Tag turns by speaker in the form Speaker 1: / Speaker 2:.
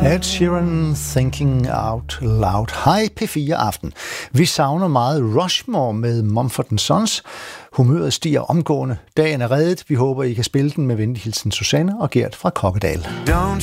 Speaker 1: Ed Sheeran, Thinking Out Loud. Hej P4 Aften. Vi savner meget Rushmore med Mumford & Sons. Humøret stiger omgående. Dagen er reddet. Vi håber, I kan spille den med venlig hilsen Susanne og Gert fra Kokkedal.
Speaker 2: Don't